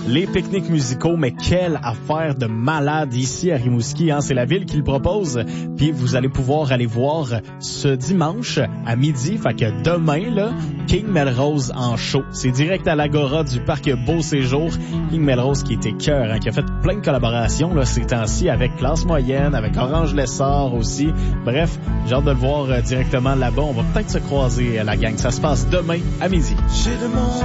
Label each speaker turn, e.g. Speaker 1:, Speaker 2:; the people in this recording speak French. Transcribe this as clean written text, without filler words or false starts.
Speaker 1: les pique-niques musicaux, mais quelle affaire de malade ici à Rimouski, hein? C'est la ville qui le propose, puis vous allez pouvoir aller voir ce dimanche à midi, fait que demain, là, King Melrose en show. C'est direct à l'Agora du parc Beau Séjour. King Melrose qui était cœur, hein, qui a fait plein de collaborations là, ces temps-ci avec Classe Moyenne, avec Orange Lessard aussi. Bref, j'ai hâte de le voir directement là-bas. On va peut-être se croiser, la gang. Ça se passe demain à midi.
Speaker 2: J'ai demandé